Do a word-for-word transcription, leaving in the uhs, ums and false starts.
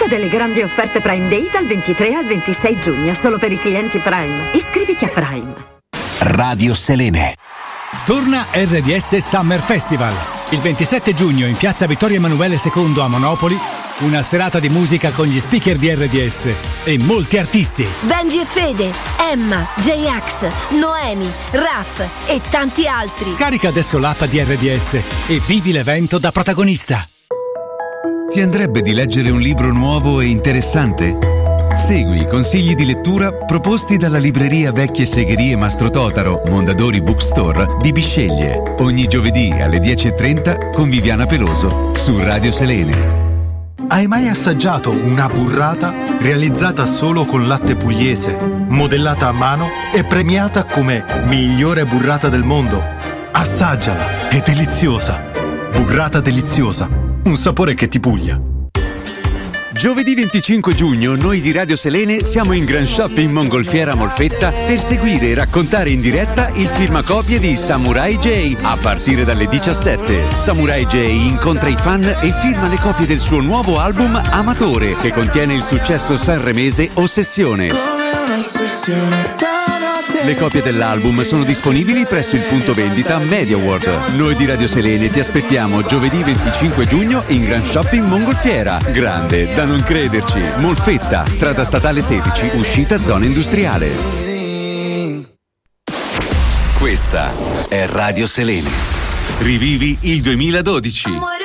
delle grandi offerte Prime Day dal ventitré al ventisei giugno, solo per i clienti Prime. Iscriviti a Prime. Radio Selene. Torna R D S Summer Festival. Il ventisette giugno in piazza Vittorio Emanuele secondo a Monopoli, una serata di musica con gli speaker di R D S e molti artisti. Benji e Fede, Emma, J-Ax, Noemi, Raf e tanti altri. Scarica adesso l'app di R D S e vivi l'evento da protagonista. Ti andrebbe di leggere un libro nuovo e interessante? Segui i consigli di lettura proposti dalla libreria Vecchie Segherie Mastro Totaro, Mondadori Bookstore di Bisceglie. Ogni giovedì alle dieci e trenta con Viviana Peloso su Radio Selene. Hai mai assaggiato una burrata realizzata solo con latte pugliese, modellata a mano e premiata come migliore burrata del mondo? Assaggiala, è deliziosa. Burrata deliziosa, un sapore che ti puglia. Giovedì venticinque giugno noi di Radio Selene siamo in Grand Shopping Mongolfiera Molfetta per seguire e raccontare in diretta il firmacopie di Samurai J a partire dalle diciassette. Samurai J incontra i fan e firma le copie del suo nuovo album Amatore, che contiene il successo sanremese Ossessione. Le copie dell'album sono disponibili presso il punto vendita Media World. Noi di Radio Selene ti aspettiamo giovedì venticinque giugno in Grand Shopping Mongolfiera. Grande da non crederci. Molfetta, strada statale sedici, uscita zona industriale. Questa è Radio Selene. Rivivi il duemiladodici.